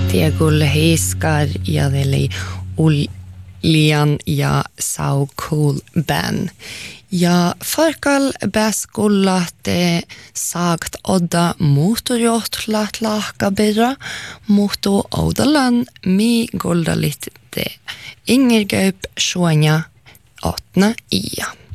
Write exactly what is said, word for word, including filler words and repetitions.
Tiegulle hiskar ja deli uljan ja sau cool ben. Ja farkal bäskulla te sagt odda motorjohtlat lahka birra muhtu oudalan mi goldalit te Inger Gaup Sjånja åtna ia.